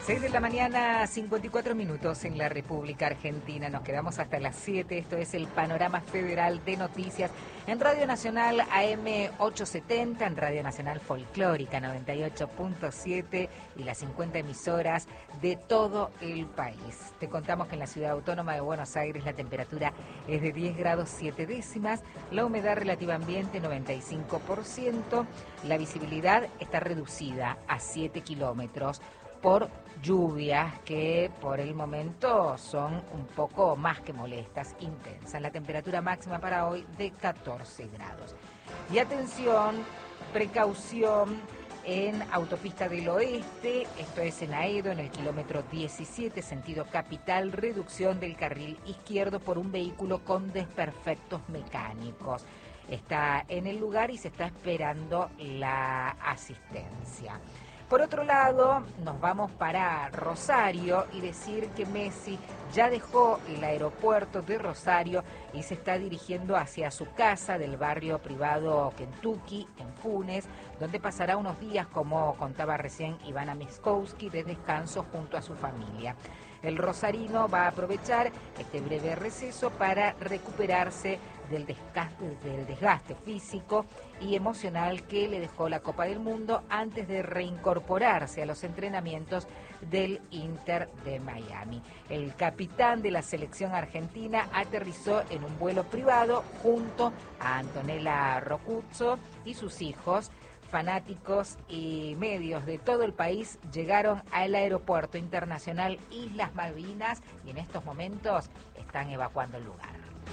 6 de la mañana, 54 minutos en la República Argentina. Nos quedamos hasta las 7. Esto es el Panorama Federal de Noticias en Radio Nacional AM 870, en Radio Nacional Folclórica 98.7 y las 50 emisoras de todo el país. Te contamos que en la Ciudad Autónoma de Buenos Aires la temperatura es de 10 grados 7 décimas, la humedad relativa ambiente 95%, la visibilidad está reducida a 7 kilómetros por lluvias que por el momento son un poco más que molestas, intensas. La temperatura máxima para hoy de 14 grados. Y atención, precaución en Autopista del Oeste, esto es en Aedo, en el kilómetro 17, sentido capital, reducción del carril izquierdo por un vehículo con desperfectos mecánicos. Está en el lugar y se está esperando la asistencia. Por otro lado, nos vamos para Rosario y decir que Messi ya dejó el aeropuerto de Rosario y se está dirigiendo hacia su casa del barrio privado Kentucky, en Funes, donde pasará unos días, como contaba recién Ivana Miskowski, de descanso junto a su familia. El rosarino va a aprovechar este breve receso para recuperarse del desgaste físico y emocional que le dejó la Copa del Mundo antes de reincorporarse a los entrenamientos del Inter de Miami. El capitán de la selección argentina aterrizó en un vuelo privado junto a Antonella Roccuzzo y sus hijos. Fanáticos y medios de todo el país llegaron al aeropuerto internacional Islas Malvinas y en estos momentos están evacuando el lugar.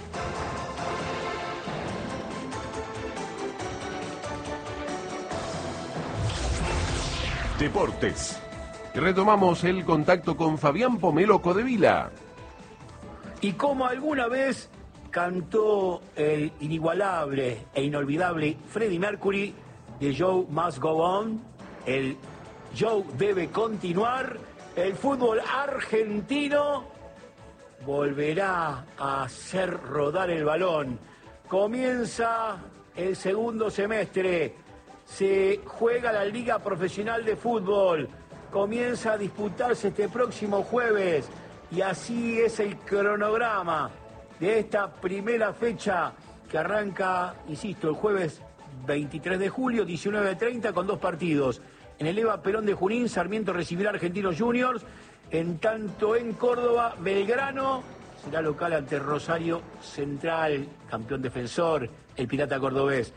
Deportes. Retomamos el contacto con Fabián Pomelo Codevila. Y como alguna vez cantó el inigualable e inolvidable Freddie Mercury, The Show Must Go On, el show debe continuar, el fútbol argentino volverá a hacer rodar el balón. Comienza el segundo semestre, se juega la Liga Profesional de Fútbol, comienza a disputarse este próximo jueves y así es el cronograma de esta primera fecha que arranca, insisto, el jueves 23 de julio, 19:30 con dos partidos. En el Eva Perón de Junín, Sarmiento recibirá a Argentinos Juniors. En tanto en Córdoba, Belgrano será local ante Rosario Central, campeón defensor, el Pirata Cordobés.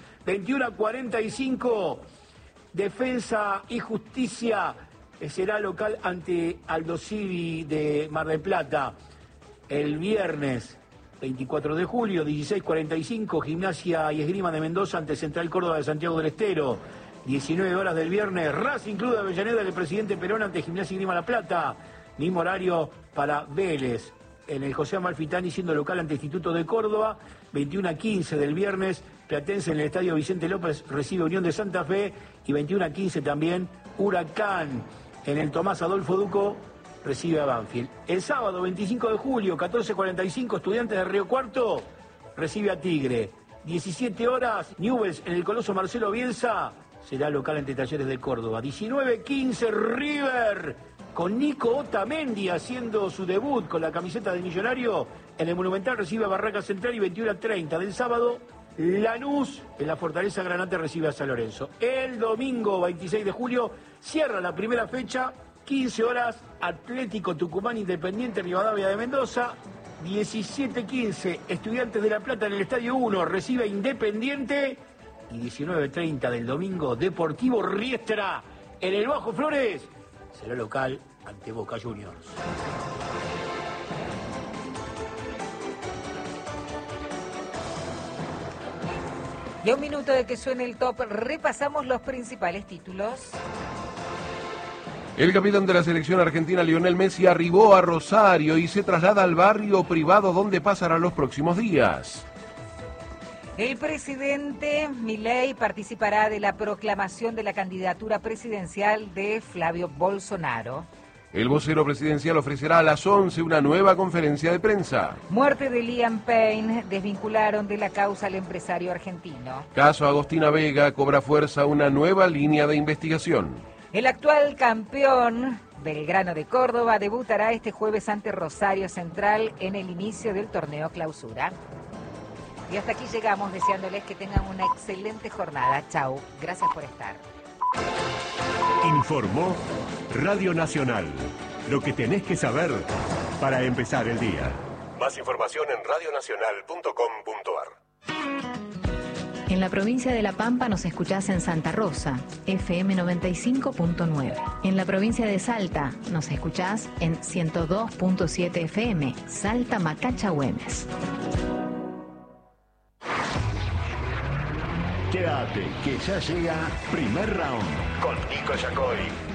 21:45, Defensa y Justicia será local ante Aldo Civi de Mar del Plata. El viernes 24 de julio, 16:45, Gimnasia y Esgrima de Mendoza ante Central Córdoba de Santiago del Estero. 19 horas del viernes, Racing Club de Avellaneda del Presidente Perón ante Gimnasia y Esgrima La Plata. Mismo horario para Vélez, en el José Amalfitani siendo local ante Instituto de Córdoba. 21:15 del viernes, Platense en el Estadio Vicente López recibe Unión de Santa Fe. Y 21:15 también, Huracán en el Tomás Adolfo Duco recibe a Banfield. El sábado 25 de julio, 14:45, Estudiantes de Río Cuarto recibe a Tigre. 17 horas, Newell's en el Coloso Marcelo Bielsa será local ante Talleres de Córdoba. 19:15, River con Nico Otamendi haciendo su debut con la camiseta del Millonario en el Monumental recibe a Barraca Central. Y 21:30 del sábado, Lanús en la Fortaleza Granate recibe a San Lorenzo. El domingo 26 de julio cierra la primera fecha. 15 horas, Atlético Tucumán Independiente Rivadavia de Mendoza. 17:15, Estudiantes de La Plata en el Estadio 1 recibe a Independiente. Y 19:30 del domingo, Deportivo Riestra en el Bajo Flores será local ante Boca Juniors. Y a un minuto de que suene el top, repasamos los principales títulos. El capitán de la selección argentina, Lionel Messi, arribó a Rosario y se traslada al barrio privado donde pasará los próximos días. El presidente Milei participará de la proclamación de la candidatura presidencial de Flavio Bolsonaro. El vocero presidencial ofrecerá a las 11 una nueva conferencia de prensa. Muerte de Liam Payne, desvincularon de la causa al empresario argentino. Caso Agostina Vega, cobra fuerza una nueva línea de investigación. El actual campeón Belgrano de Córdoba debutará este jueves ante Rosario Central en el inicio del torneo Clausura. Y hasta aquí llegamos, deseándoles que tengan una excelente jornada. Chau, gracias por estar. Informó Radio Nacional. Lo que tenés que saber para empezar el día. Más información en radionacional.com.ar. En la provincia de La Pampa nos escuchás en Santa Rosa, FM 95.9. En la provincia de Salta nos escuchás en 102.7 FM, Salta Macacha Güemes. Quédate, que ya llega Primer Round con Nico Yacoy.